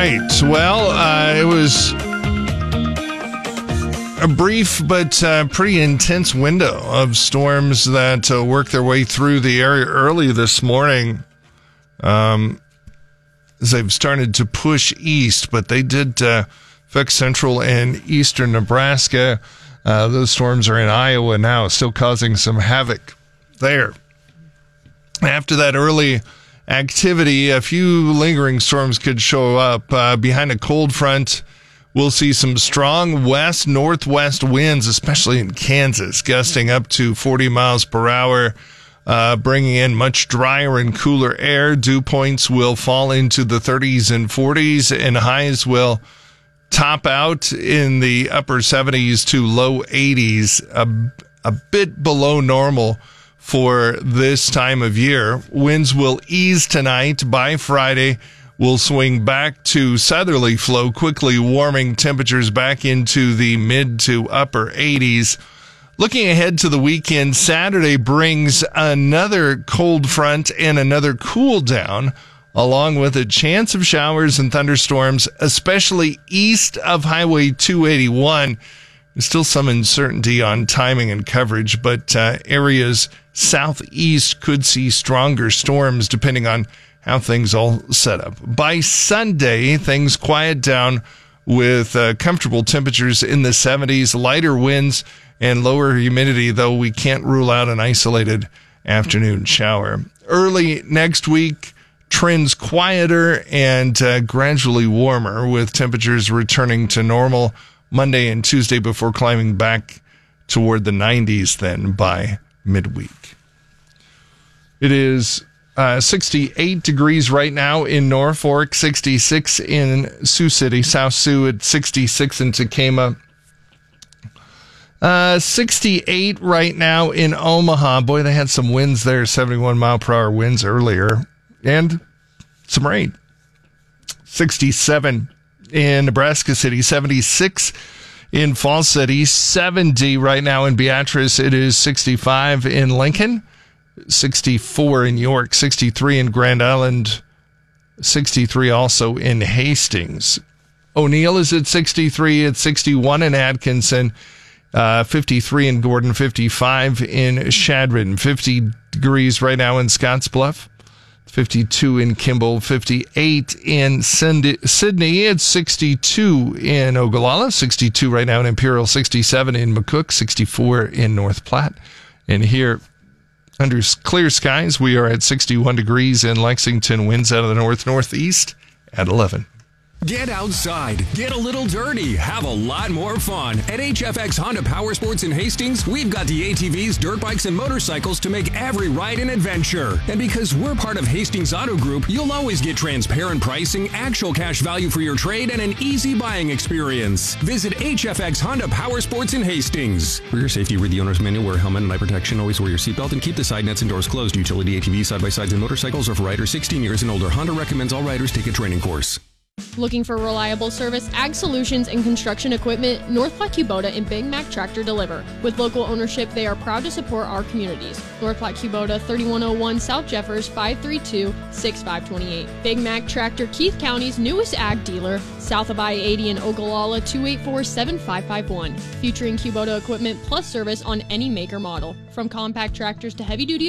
right. Well, it was a brief but pretty intense window of storms that worked their way through the area early this morning. As they've started to push east, but they did affect central and eastern Nebraska. Those storms are in Iowa now, still causing some havoc there. After that early activity, a few lingering storms could show up. Behind a cold front, we'll see some strong west-northwest winds, especially in Kansas, gusting up to 40 miles per hour, bringing in much drier and cooler air. Dew points will fall into the 30s and 40s, and highs will top out in the upper 70s to low 80s, a bit below normal for this time of year. Winds will ease tonight. By Friday, we'll swing back to southerly flow, quickly warming temperatures back into the mid to upper 80s. Looking ahead to the weekend, Saturday brings another cold front and another cool down, along with a chance of showers and thunderstorms, especially east of Highway 281. There's still some uncertainty on timing and coverage, but areas southeast could see stronger storms depending on how things all set up. By Sunday, things quiet down with comfortable temperatures in the 70s, lighter winds and lower humidity, though we can't rule out an isolated afternoon shower. Early next week, trends quieter and gradually warmer, with temperatures returning to normal Monday and Tuesday before climbing back toward the 90s then by midweek. It is 68 degrees right now in Norfolk, 66 in Sioux City, South Sioux at 66 in Tekamah. 68 right now in Omaha. Boy, they had some winds there, 71 mile per hour winds earlier, and some rain. 67 in Nebraska City, 76 in Falls City, 70 right now in Beatrice. It is 65 in Lincoln, 64 in York, 63 in Grand Island, 63 also in Hastings. O'Neill is at 63, at 61 in Atkinson, 53 in Gordon, 55 in Shadron, 50 degrees right now in Scottsbluff, 52 in Kimball, 58 in Sydney, it's 62 in Ogallala, 62 right now in Imperial, 67 in McCook, 64 in North Platte. And here, under clear skies, we are at 61 degrees in Lexington, winds out of the north-northeast at 11. Get outside, get a little dirty, have a lot more fun. At HFX Honda Power Sports in Hastings, we've got the ATVs, dirt bikes, and motorcycles to make every ride an adventure. And because we're part of Hastings Auto Group, you'll always get transparent pricing, actual cash value for your trade, and an easy buying experience. Visit HFX Honda Power Sports in Hastings. For your safety, read the owner's manual, wear helmet and eye protection, always wear your seatbelt, and keep the side nets and doors closed. Utility ATVs, side-by-sides, and motorcycles are for riders 16 years and older. Honda recommends all riders take a training course. Looking for reliable service, ag solutions, and construction equipment? North Platte Kubota and Big Mac Tractor deliver. With local ownership, they are proud to support our communities. North Platte Kubota, 3101 South Jeffers, 532-6528. Big Mac Tractor, Keith County's newest ag dealer, south of I-80 in Ogallala, 284-7551. Featuring Kubota equipment plus service on any make or model. From compact tractors to heavy-duty